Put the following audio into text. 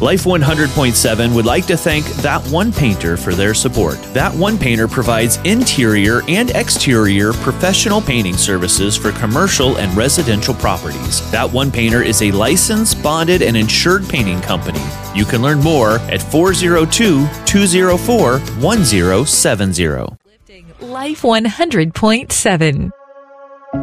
Life 100.7 would like to thank That One Painter for their support. That One Painter provides interior and exterior professional painting services for commercial and residential properties. That One Painter is a licensed, bonded, and insured painting company. You can learn more at 402-204-1070. Life 100.7.